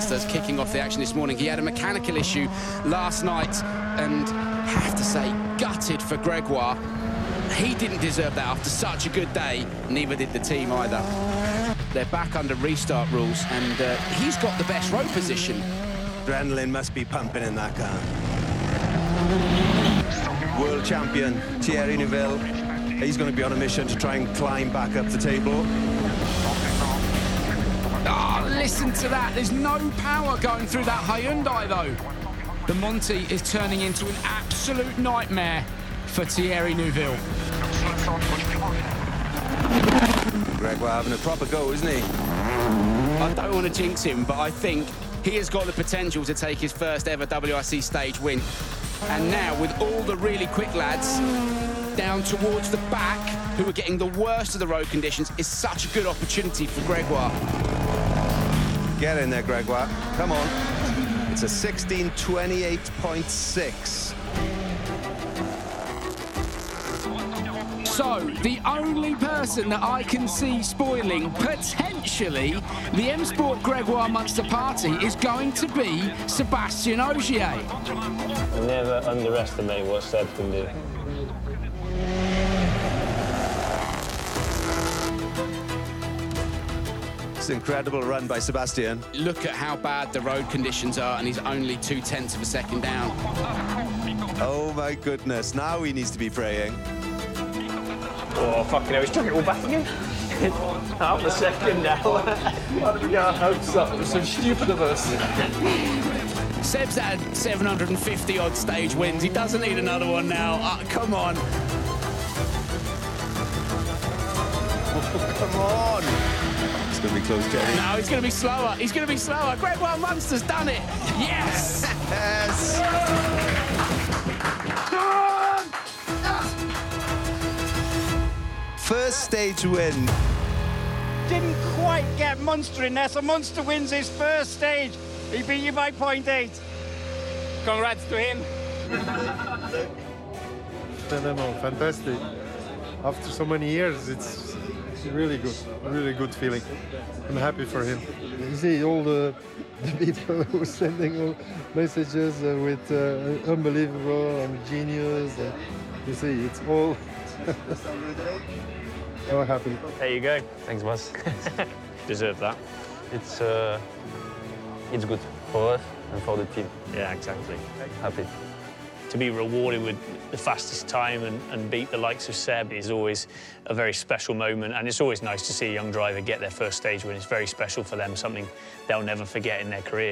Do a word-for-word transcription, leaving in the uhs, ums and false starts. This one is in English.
Munsters kicking off the action this morning. He had a mechanical issue last night and, have to say, gutted for Gregoire. He didn't deserve that after such a good day, neither did the team either. They're back under restart rules, and uh, he's got the best road position. Adrenaline must be pumping in that car. World champion Thierry Neuville, he's going to be on a mission to try and climb back up the table. Oh, listen to that. There's no power going through that Hyundai, though. The Monty is turning into an absolute nightmare for Thierry Neuville. Gregoire having a proper go, isn't he? I don't want to jinx him, but I think he has got the potential to take his first ever W R C stage win. And now, with all the really quick lads down towards the back, who are getting the worst of the road conditions, is such a good opportunity for Gregoire. Get in there, Gregoire. Come on. It's a sixteen twenty-eight point six. So, the only person that I can see spoiling, potentially, the M Sport Gregoire Munster party is going to be Sébastien Ogier. Never underestimate what Seb can do. It's an incredible run by Sébastien. Look at how bad the road conditions are, and he's only two tenths of a second down. Oh, my goodness. Now he needs to be praying. Oh, fucking hell, he's took it all back again. Half a second now. Why did we get our hopes up? It was so stupid of us. Seb's had seven hundred fifty odd stage wins. He doesn't need another one now. Uh, come on. Oh, come on. It's going to be close, Jerry. No, he's going to be slower. He's going to be slower. Gregoire Munster's done it. Yes. Yes. First stage win. Didn't quite get Munster in there, so Munster wins his first stage. He beat you by point eight. Congrats to him. Phenomenal, fantastic. After so many years, it's really good, really good feeling. I'm happy for him. You see all the, the people who are sending all messages uh, with uh, unbelievable, I'm a genius. Uh, you see, it's all so happy. There you go. Thanks, boss. Deserve that. It's uh, it's good for us and for the team. Yeah, exactly. Happy. To be rewarded with the fastest time and, and beat the likes of Seb is always a very special moment, and it's always nice to see a young driver get their first stage win. It's very special for them, something they'll never forget in their career.